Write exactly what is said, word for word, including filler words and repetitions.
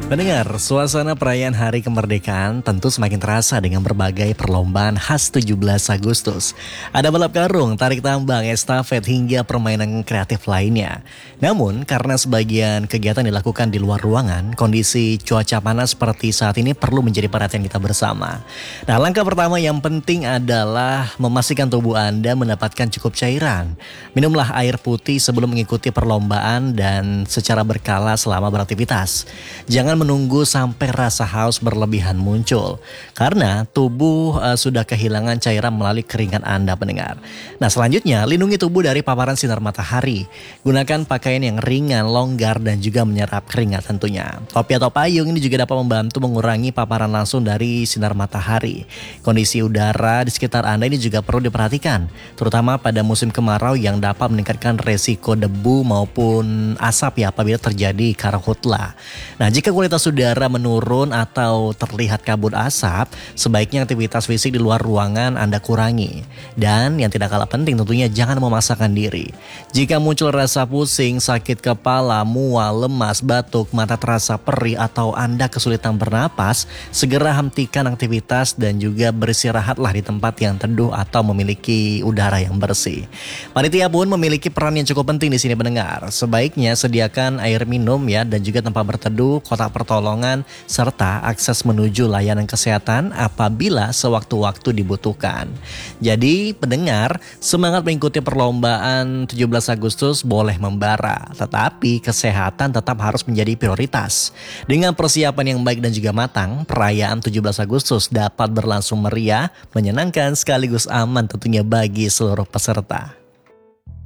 Pendengar, suasana perayaan Hari Kemerdekaan tentu semakin terasa dengan berbagai perlombaan khas tujuh belas Agustus. Ada balap karung, tarik tambang, estafet, hingga permainan kreatif lainnya. Namun, karena sebagian kegiatan dilakukan di luar ruangan, kondisi cuaca panas seperti saat ini perlu menjadi perhatian kita bersama. Nah, langkah pertama yang penting adalah memastikan tubuh Anda mendapatkan cukup cairan. Minumlah air putih sebelum mengikuti perlombaan dan secara berkala selama beraktivitas. Jangan menunggu sampai rasa haus berlebihan muncul karena tubuh uh, sudah kehilangan cairan melalui keringat Anda, pendengar. Nah, selanjutnya lindungi tubuh dari paparan sinar matahari. Gunakan pakaian yang ringan, longgar dan juga menyerap keringat tentunya. Topi atau payung ini juga dapat membantu mengurangi paparan langsung dari sinar matahari. Kondisi udara di sekitar Anda ini juga perlu diperhatikan, terutama pada musim kemarau yang dapat meningkatkan resiko debu maupun asap ya apabila terjadi karhutla. Nah, jika kualitas udara menurun atau terlihat kabut asap, sebaiknya aktivitas fisik di luar ruangan Anda kurangi. Dan yang tidak kalah penting tentunya jangan memaksakan diri. Jika muncul rasa pusing, sakit kepala, mual, lemas, batuk, mata terasa perih atau Anda kesulitan bernapas, segera hentikan aktivitas dan juga beristirahatlah di tempat yang teduh atau memiliki udara yang bersih. Panitia pun memiliki peran yang cukup penting di sini, pendengar. Sebaiknya sediakan air minum ya dan juga tempat berteduh, kotak pertolongan, serta akses menuju layanan kesehatan apabila sewaktu-waktu dibutuhkan. Jadi pendengar, semangat mengikuti perlombaan tujuh belas Agustus boleh membara, tetapi kesehatan tetap harus menjadi prioritas. Dengan persiapan yang baik dan juga matang, perayaan tujuh belas Agustus dapat berlangsung meriah, menyenangkan sekaligus aman tentunya bagi seluruh peserta.